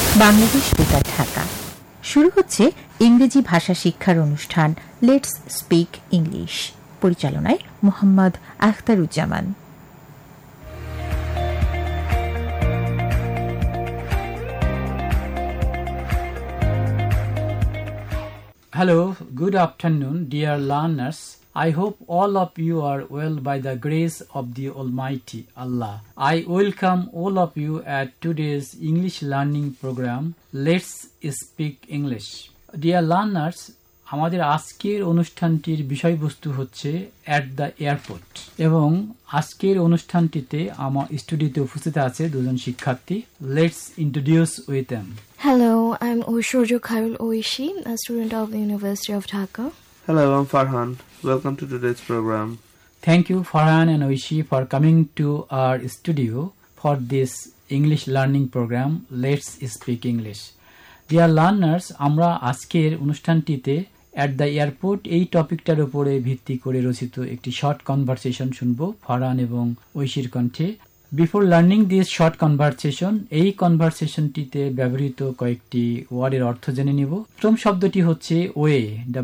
বাংলাদেশ বেতার ঢাকা। শুরু হচ্ছে ইংরেজি ভাষা শিক্ষার অনুষ্ঠান লেটস স্পিক ইংলিশ। পরিচালনায় Mohammad Akhtaruzzaman. Hello, good afternoon, dear learners. I hope all of you are well by the grace of the Almighty Allah. I welcome all of you at today's English learning program, Let's Speak English. Dear learners, আমাদের আজকের অনুষ্ঠানটির বিষয়বস্তু হচ্ছে at the airport, এবং আজকের অনুষ্ঠানটিতে আমার স্টুডিওতে উপস্থিত আছে দুজন শিক্ষার্থী। Let's introduce with them. Hello, I'm Oishorjo Khairul Oishi, a student of the University of Dhaka. Hello, I'm Farhan. Welcome to today's program. Thank you, Farhan and Oishi, for coming to our studio for this English learning program, Let's Speak English. Dear learners, আমরা আজকের অনুষ্ঠানটিতে at the airport এই টপিকটার উপরে ভিত্তি করে রচিত একটি short conversation শুনবো ফারহান এবং ঐশীর কণ্ঠে। Before learning this short conversation, এই কনভারসেশনটিতে ব্যবহৃত কয়েকটি ওয়ার্ডের অর্থ জেনে নিব। প্রথম শব্দটি হচ্ছে way,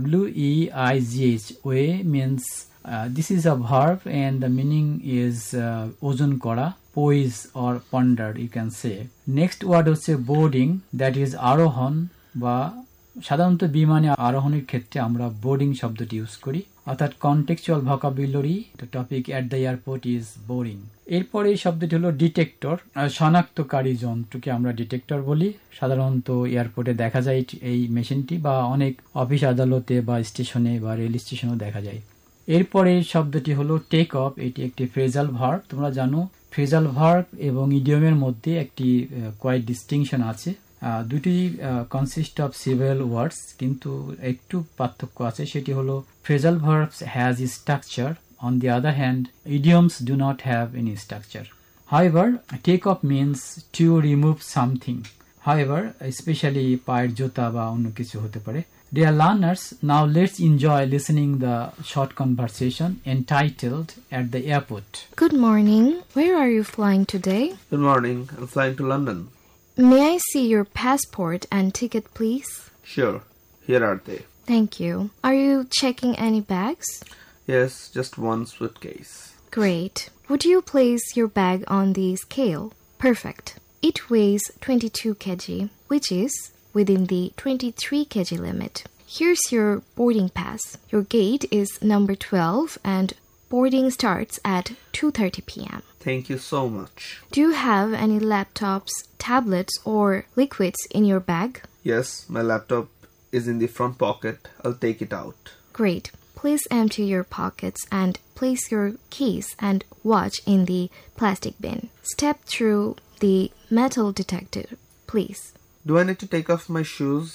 WEIGH। Way means this is a verb and the meaning is ওজন করা, poise or ponder you can say. Next word হচ্ছে boarding, that is আরোহণ, বা সাধারণত বিমানে আরোহণের ক্ষেত্রে আমরা বোর্ডিং শব্দটি ইউজ করি, অর্থাৎ contextual vocabulary the topic at the airport is boring. এরপরে এই শব্দটি হলো ডিটেক্টর, শনাক্তকারী যন্ত্রকে আমরা ডিটেক্টর বলি। সাধারণত এয়ারপোর্টে দেখা যায় এই মেশিনটি, বা অনেক অফিস আদালতে বা স্টেশনে বা রেল স্টেশনেও দেখা যায়। এরপরে শব্দটি হলো টেক অফ, এটি একটি ফ্রেজাল ভার্ব। তোমরা জানো ফ্রেজাল ভার্ব এবং ইডিয়মের মধ্যে একটি কোয়াইট ডিস্টিংশন আছে। দুটি কনসিস্ট অফ সিভারাল ওয়ার্ডস, কিন্তু একটু পার্থক্য আছে, সেটি হলো phrasal verbs has structure, on the other hand idioms do not have any structure. However, take off means to remove something. However, especially পায়ের জুতা বা অন্য কিছু হতে পারে। Dear learners, now let's enjoy listening the short conversation entitled At the Airport. Good morning. Where are you flying today? Good morning. I'm flying to London. May I see your passport and ticket, please? Sure. Here are they. Thank you. Are you checking any bags? Yes, just one suitcase. Great. Would you place your bag on the scale? Perfect. It weighs 22 kg, which is within the 23 kg limit. Here's your boarding pass. Your gate is number 12 and boarding starts at 2:30 p.m. Thank you so much. Do you have any laptops, tablets, or liquids in your bag? Yes, my laptop is in the front pocket. I'll take it out. Great. Please empty your pockets and place your keys and watch in the plastic bin. Step through the metal detector, please. Do I need to take off my shoes?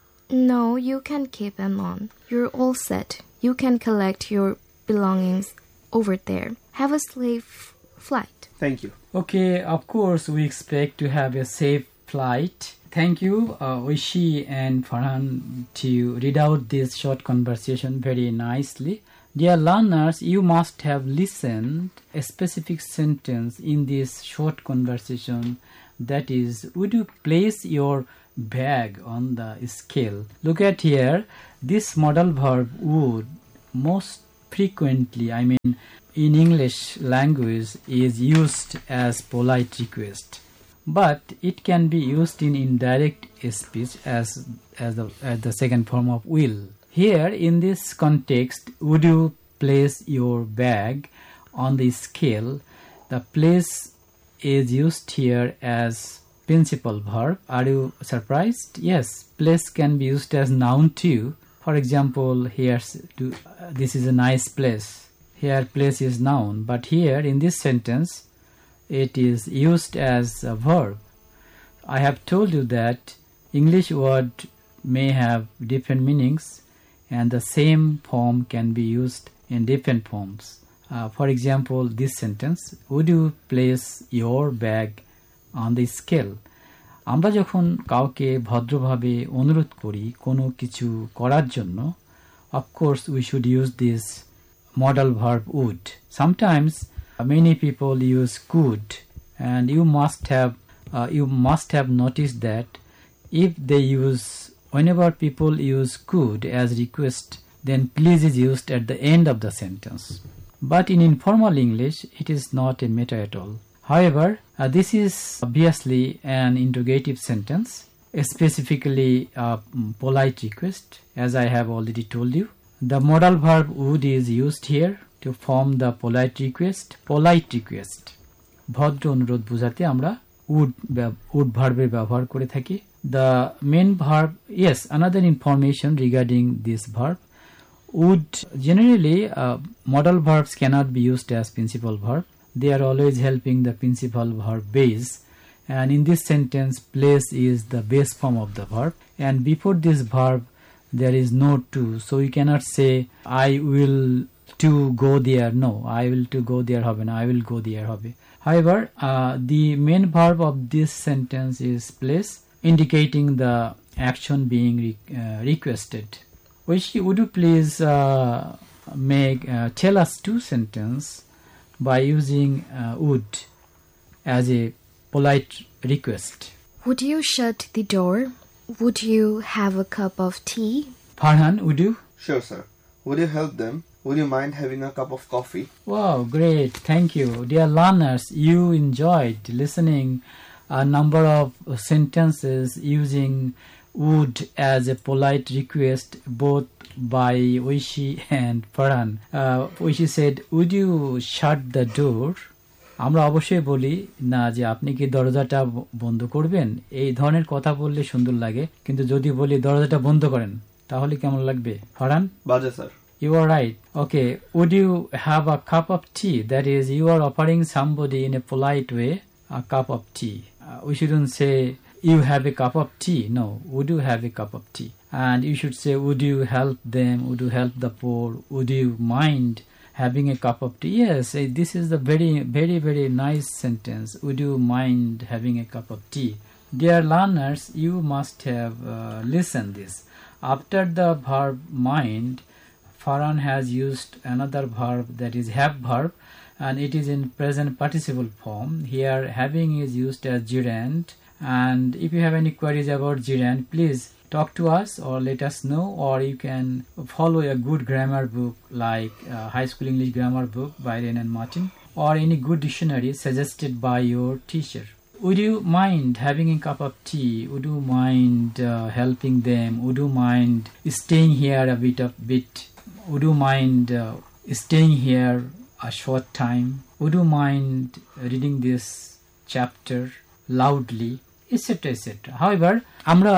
No, you can keep them on. You're all set. You can collect your belongings over there. Have a safe flight. Thank you. Okay, of course we expect to have a safe flight. Thank you, Oishi and Farhan, to read out this short conversation very nicely. Dear learners, you must have listened a specific sentence in this short conversation, that is, would you place your bag on the scale? Look at here, this modal verb would most frequently, in English language, is used as polite request, but it can be used in indirect speech as the second form of will. Here, in this context, would you place your bag on the scale? The place is used here as principal verb. Are you surprised? Yes, place can be used as noun too. For example, this is a nice place. Here place is noun, but here in this sentence it is used as a verb. I have told you that English word may have different meanings and the same form can be used in different forms. For example, this sentence, would you place your bag on the scale? আমরা যখন কাউকে ভদ্রভাবে অনুরোধ করি কোনো কিছু করার জন্য, of course we should use this modal verb would. Sometimes many people use could, and you must have noticed that whenever people use could as request, then please is used at the end of the sentence. But in informal English, it is not a matter at all. However, this is obviously an interrogative sentence, specifically a polite request, as I have already told you. The modal verb would is used here to form the polite request. Polite request, ভদ্র অনুরোধ বোঝাতে আমরা would ভার্বের ব্যবহার করে থাকি. The main verb, yes, another information regarding this verb. Would generally modal verbs cannot be used as principal verb. They are always helping the principal verb base, and in this sentence place is the base form of the verb, and before this verb there is no to, so you cannot say I will to go there. No, I will to go there hobe na, I will go there hobe. However, the main verb of this sentence is place, indicating the action being requested. Would you please tell us two sentences by using would as a polite request? Would you shut the door? Would you have a cup of tea? Farhan, would you? Sure, sir. Would you help them? Would you mind having a cup of coffee? Wow, great. Thank you. Dear learners, you enjoyed listening a number of sentences using would as a polite request, both by Oishi and Farhan. Oishi said, would you shut the door? আমরা অবশ্যই বলি না যে আপনি কি দরজাটা বন্ধ করবেন, এই ধরনের কথা বললে সুন্দর লাগে, কিন্তু যদি বলি দরজাটা বন্ধ করেন তাহলে কেমন লাগবে? ফারহান? বাজে sir. You are right. Okay. Would you have a cup of tea? That is, you are offering somebody in a polite way a cup of tea. We shouldn't say you have a cup of tea. No. Would you have a cup of tea? And you should say, would you help them? Would you help the poor? Would you mind having a cup of tea? Yes. This is the very, very, very nice sentence. Would you mind having a cup of tea? Dear learners, you must have listened this. After the verb mind, Farhan has used another verb, that is have verb, and it is in present participle form. Here having is used as gerund, and if you have any queries about gerund, please talk to us or let us know, or you can follow a good grammar book like High School English Grammar Book by Wren and Martin, or any good dictionary suggested by your teacher. Would you mind having a cup of tea? Would you mind helping them? Would you mind staying here a bit? Would you mind staying here a short time? Would you mind reading this chapter loudly? Etc. etc. However, আমরা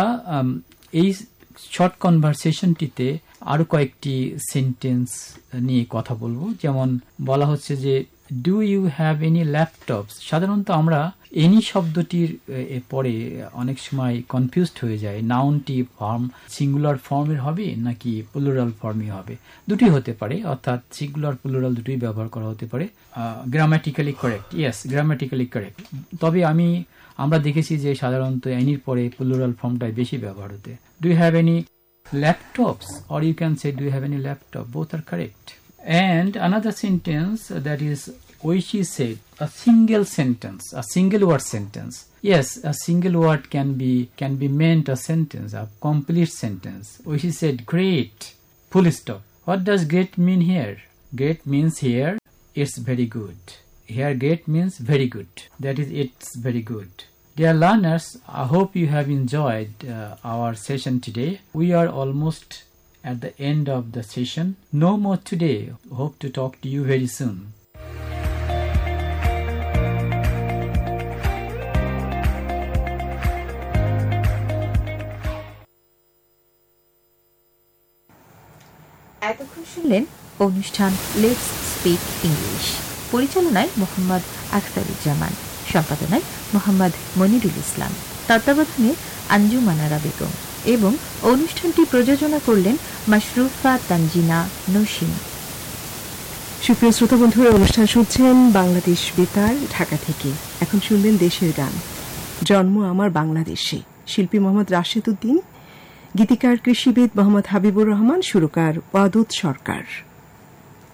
এই short কনভারসেশনটিতে আরো কয়েকটি sentence নিয়ে কথা বলবো। যেমন বলা হচ্ছে যে do you have any laptops. সাধারণত আমরা এনি শব্দটির পরে অনেক সময় কনফিউজড হয়ে যায়, নাউনটি ফর্ম সিঙ্গুলার ফর্মের হবে নাকি প্লুরাল ফর্মই হবে। দুটি হতে পারে, অর্থাৎ সিঙ্গুলার প্লুরাল দুটোই ব্যবহার করা হতে পারে। Grammatically correct, yes, grammatically correct. তবে আমরা দেখেছি যে সাধারণত এনির পরে প্লুরাল ফর্মটাই বেশি ব্যবহার হতে। Do you have any laptops, or you can say do you have any laptop, both R correct. And another sentence, that is, Oishi said, a single sentence, a single word sentence. Yes, a single word can be meant a sentence, a complete sentence. Oishi said, great, full stop. What does great mean here? Great means here, it's very good. Here great means very good. That is, it's very good. Dear learners, I hope you have enjoyed our session today. We are almost at the end of the session. No more today. Hope to talk to you very soon. এতক্ষণ শুনলেন অনুষ্ঠান let's speak English. পরিচালনায় মোহাম্মদ আখতারুজ্জামান, সম্পাদনায় মোহাম্মদ মনিরুল ইসলাম, তত্ত্বাবধানে আঞ্জুমানারা বেগম এবং অনুষ্ঠানটি প্রযোজনা করলেন মাশরুফা তানজিনা নসীম। সুপ্রিয় শ্রোতা বন্ধুরা, অনুষ্ঠান শুনছেন বাংলাদেশ বেতার ঢাকা থেকে। এখন শুনলেন দেশের গান, জন্ম আমার বাংলাদেশে, শিল্পী মোহাম্মদ রাশেদ উদ্দিন, গীতিকার কৃষিবিদ মোহাম্মদ হাবিবুর রহমান, সুরকার ওয়াদুদ সরকার।